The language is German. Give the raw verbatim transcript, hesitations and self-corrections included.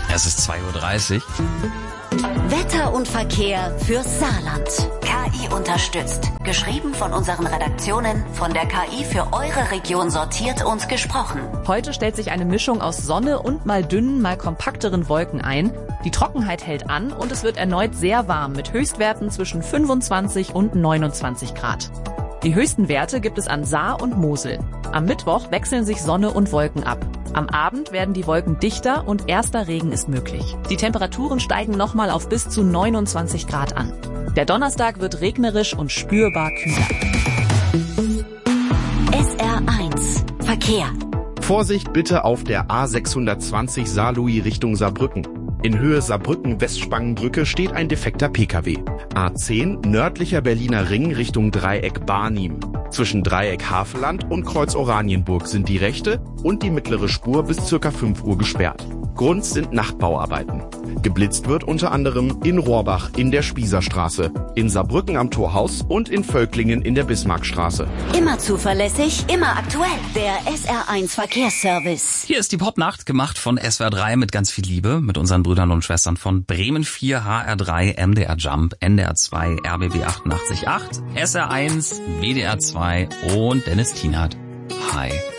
Es ist zwei Uhr dreißig. Wetter und Verkehr fürs Saarland. K I unterstützt. Geschrieben von unseren Redaktionen, von der K I für eure Region sortiert und gesprochen. Heute stellt sich eine Mischung aus Sonne und mal dünnen, mal kompakteren Wolken ein. Die Trockenheit hält an und es wird erneut sehr warm mit Höchstwerten zwischen fünfundzwanzig und neunundzwanzig Grad. Die höchsten Werte gibt es an Saar und Mosel. Am Mittwoch wechseln sich Sonne und Wolken ab. Am Abend werden die Wolken dichter und erster Regen ist möglich. Die Temperaturen steigen nochmal auf bis zu neunundzwanzig Grad an. Der Donnerstag wird regnerisch und spürbar kühler. S R eins Verkehr. Vorsicht bitte auf der A sechshundertzwanzig Saarlouis Richtung Saarbrücken. In Höhe Saarbrücken-Westspangenbrücke steht ein defekter P K W. A zehn nördlicher Berliner Ring Richtung Dreieck Barnim. Zwischen Dreieck Havelland und Kreuz Oranienburg sind die rechte und die mittlere Spur bis ca. fünf Uhr gesperrt. Grund sind Nachtbauarbeiten. Geblitzt wird unter anderem in Rohrbach in der Spießerstraße, in Saarbrücken am Torhaus und in Völklingen in der Bismarckstraße. Immer zuverlässig, immer aktuell. Der S R eins Verkehrsservice. Hier ist die Popnacht, gemacht von S W R drei mit ganz viel Liebe, mit unseren Brüdern und Schwestern von Bremen vier, H R drei, M D R Jump, N D R zwei, R B B achtundachtzig Komma acht, S R eins, W D R zwei und Dennis Tienert. Hi.